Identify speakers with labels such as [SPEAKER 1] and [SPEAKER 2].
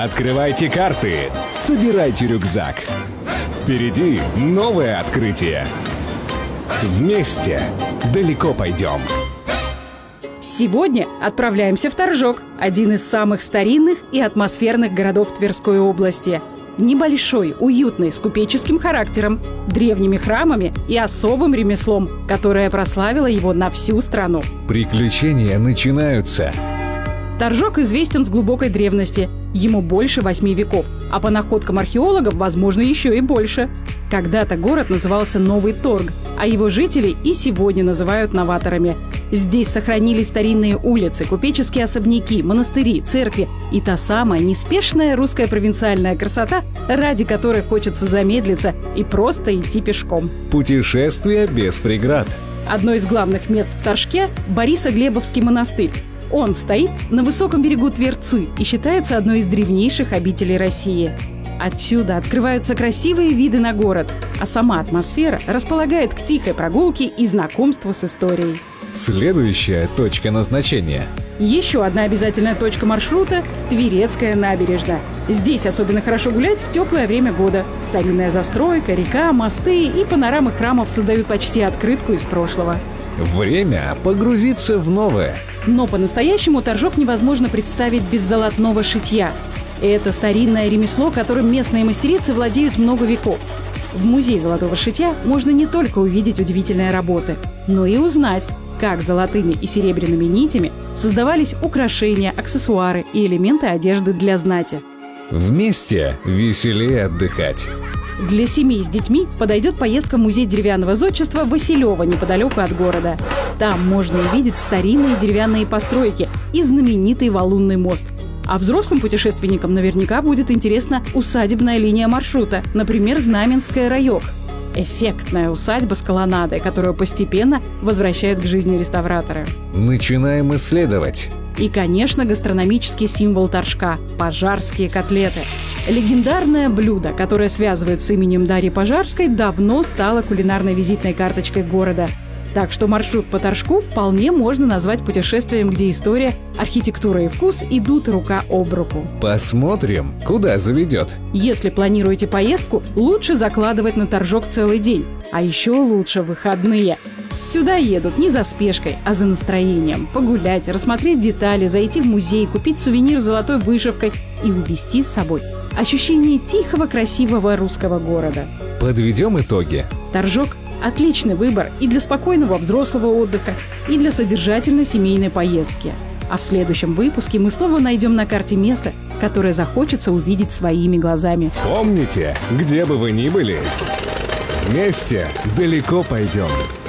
[SPEAKER 1] Открывайте карты, собирайте рюкзак. Впереди новое открытие. Вместе далеко пойдем.
[SPEAKER 2] Сегодня отправляемся в Торжок, один из самых старинных и атмосферных городов Тверской области. Небольшой, уютный, с купеческим характером, древними храмами и особым ремеслом, которое прославило его на всю страну.
[SPEAKER 1] Приключения начинаются.
[SPEAKER 2] Торжок известен с глубокой древности. Ему больше 8 веков, а по находкам археологов, возможно, еще и больше. Когда-то город назывался Новый Торг, а его жители и сегодня называют новаторами. Здесь сохранились старинные улицы, купеческие особняки, монастыри, церкви и та самая неспешная русская провинциальная красота, ради которой хочется замедлиться и просто идти пешком.
[SPEAKER 1] Путешествие без преград.
[SPEAKER 2] Одно из главных мест в Торжке – Борисоглебовский монастырь. Он стоит на высоком берегу Тверцы и считается одной из древнейших обителей России. Отсюда открываются красивые виды на город, а сама атмосфера располагает к тихой прогулке и знакомству с историей.
[SPEAKER 1] Следующая точка назначения.
[SPEAKER 2] Еще одна обязательная точка маршрута – Тверецкая набережная. Здесь особенно хорошо гулять в теплое время года. Старинная застройка, река, мосты и панорамы храмов создают почти открытку из прошлого.
[SPEAKER 1] Время погрузиться в новое.
[SPEAKER 2] Но по-настоящему Торжок невозможно представить без золотного шитья. Это старинное ремесло, которым местные мастерицы владеют много веков. В музее золотого шитья можно не только увидеть удивительные работы, но и узнать, как золотыми и серебряными нитями создавались украшения, аксессуары и элементы одежды для знати.
[SPEAKER 1] Вместе веселее отдыхать.
[SPEAKER 2] Для семей с детьми подойдет поездка в музей деревянного зодчества Василева неподалеку от города. Там можно увидеть старинные деревянные постройки и знаменитый валунный мост. А взрослым путешественникам наверняка будет интересна усадебная линия маршрута, например, Знаменская райок. Эффектная усадьба с колоннадой, которую постепенно возвращают к жизни реставраторы.
[SPEAKER 1] Начинаем исследовать.
[SPEAKER 2] И, конечно, гастрономический символ Торжка – пожарские котлеты. Легендарное блюдо, которое связывают с именем Дарьи Пожарской, давно стало кулинарной визитной карточкой города. Так что маршрут по Торжку вполне можно назвать путешествием, где история, архитектура и вкус идут рука об руку.
[SPEAKER 1] Посмотрим, куда заведет.
[SPEAKER 2] Если планируете поездку, лучше закладывать на Торжок целый день. А еще лучше выходные. Сюда едут не за спешкой, а за настроением. Погулять, рассмотреть детали, зайти в музей, купить сувенир с золотой вышивкой и увезти с собой ощущение тихого, красивого русского города.
[SPEAKER 1] Подведем итоги.
[SPEAKER 2] Торжок – отличный выбор и для спокойного взрослого отдыха, и для содержательной семейной поездки. А в следующем выпуске мы снова найдем на карте место, которое захочется увидеть своими глазами.
[SPEAKER 1] Помните, где бы вы ни были, вместе далеко пойдем.